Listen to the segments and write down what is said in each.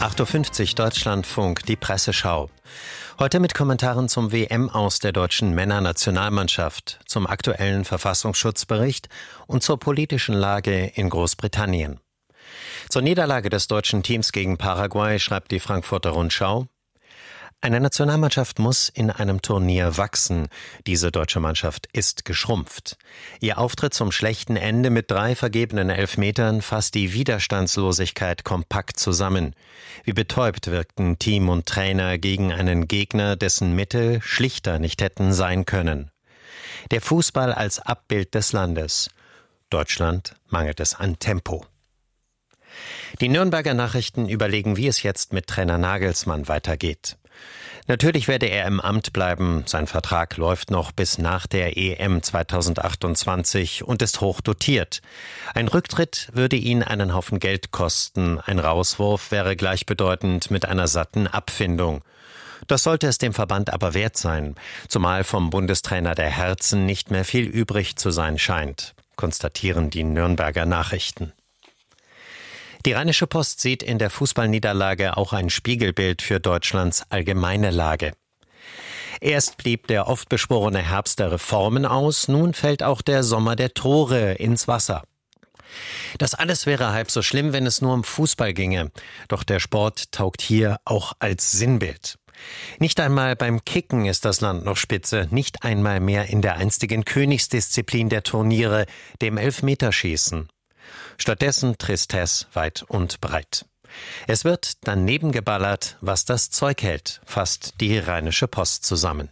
8.50 Uhr Deutschlandfunk, die Presseschau. Heute mit Kommentaren zum WM-Aus der deutschen Männernationalmannschaft, zum aktuellen Verfassungsschutzbericht und zur politischen Lage in Großbritannien. Zur Niederlage des deutschen Teams gegen Paraguay schreibt die Frankfurter Rundschau: Eine Nationalmannschaft muss in einem Turnier wachsen. Diese deutsche Mannschaft ist geschrumpft. Ihr Auftritt zum schlechten Ende mit 3 vergebenen Elfmetern fasst die Widerstandslosigkeit kompakt zusammen. Wie betäubt wirkten Team und Trainer gegen einen Gegner, dessen Mittel schlichter nicht hätten sein können. Der Fußball als Abbild des Landes. Deutschland mangelt es an Tempo. Die Nürnberger Nachrichten überlegen, wie es jetzt mit Trainer Nagelsmann weitergeht. Natürlich werde er im Amt bleiben. Sein Vertrag läuft noch bis nach der EM 2028 und ist hoch dotiert. Ein Rücktritt würde ihn einen Haufen Geld kosten. Ein Rauswurf wäre gleichbedeutend mit einer satten Abfindung. Das sollte es dem Verband aber wert sein, zumal vom Bundestrainer der Herzen nicht mehr viel übrig zu sein scheint, konstatieren die Nürnberger Nachrichten. Die Rheinische Post sieht in der Fußballniederlage auch ein Spiegelbild für Deutschlands allgemeine Lage. Erst blieb der oft beschworene Herbst der Reformen aus, nun fällt auch der Sommer der Tore ins Wasser. Das alles wäre halb so schlimm, wenn es nur um Fußball ginge. Doch der Sport taugt hier auch als Sinnbild. Nicht einmal beim Kicken ist das Land noch spitze, nicht einmal mehr in der einstigen Königsdisziplin der Turniere, dem Elfmeterschießen. Stattdessen Tristesse weit und breit. Es wird daneben geballert, was das Zeug hält, fasst die Rheinische Post zusammen.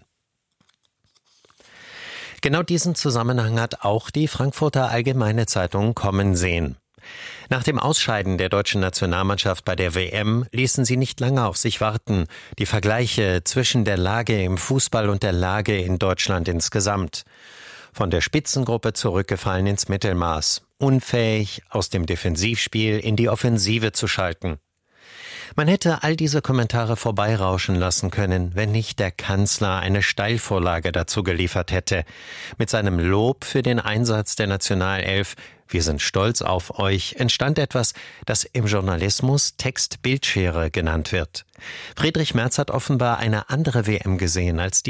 Genau diesen Zusammenhang hat auch die Frankfurter Allgemeine Zeitung kommen sehen. Nach dem Ausscheiden der deutschen Nationalmannschaft bei der WM ließen sie nicht lange auf sich warten. Die Vergleiche zwischen der Lage im Fußball und der Lage in Deutschland insgesamt. Von der Spitzengruppe zurückgefallen ins Mittelmaß. Unfähig, aus dem Defensivspiel in die Offensive zu schalten. Man hätte all diese Kommentare vorbeirauschen lassen können, wenn nicht der Kanzler eine Steilvorlage dazu geliefert hätte. Mit seinem Lob für den Einsatz der Nationalelf „Wir sind stolz auf euch" entstand etwas, das im Journalismus Text-Bildschere genannt wird. Friedrich Merz hat offenbar eine andere WM gesehen als die